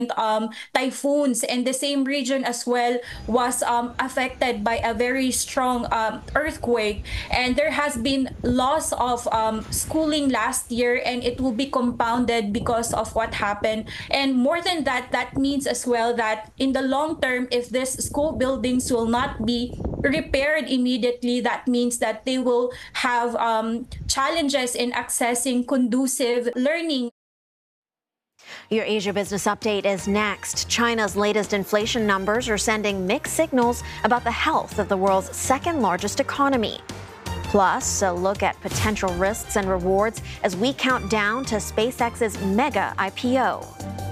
typhoons, and the same region as well was affected by a very strong earthquake, and there has been loss of schooling last year, and it will be compounded because of what happened. And more than that, that means as well that in the long term, if these school buildings will not be repaired immediately, that means that they will have challenges in accessing conducive learning. Your Asia Business Update is next. China's latest inflation numbers are sending mixed signals about the health of the world's second largest economy. Plus, a look at potential risks and rewards as we count down to SpaceX's mega IPO.